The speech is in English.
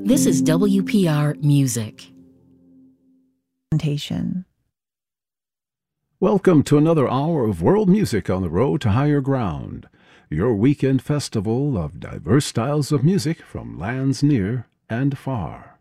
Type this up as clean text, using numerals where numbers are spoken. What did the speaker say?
This is WPR Music. Welcome to another hour of world music on the road to higher ground, your weekend festival of diverse styles of music from lands near and far.